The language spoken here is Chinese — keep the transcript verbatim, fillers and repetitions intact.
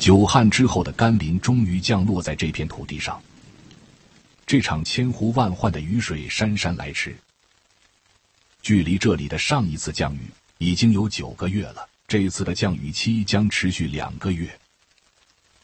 久旱之后的甘霖终于降落在这片土地上。这场千呼万唤的雨水姗姗来迟，距离这里的上一次降雨已经有九个月了，这一次的降雨期将持续两个月。